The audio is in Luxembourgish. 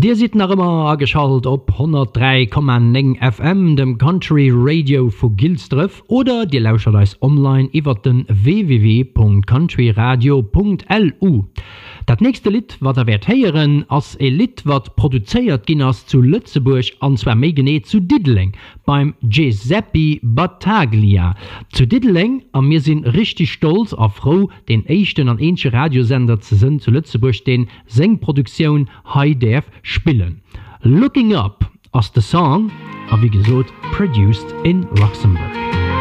Dir sieht nach immer geschaltet op 103,9 FM dem Country Radio vu Gilsdriff oder die lauscher als online iwwer den www.countryradio.lu. Dat nächste Lied wat der werd heieren ass e Lied wat produzéiert ginnners zu Lützeburg anzwer méi gené zu Diddling beim Giuseppe Battaglia. Zu Diddling an mir sinn richtig stolz a froh den echten an ensche Radiosender ze sinn zu Lützeburg den Sengproduktion HDF spielen. Looking Up as the song, wie gesot, produced in Luxembourg.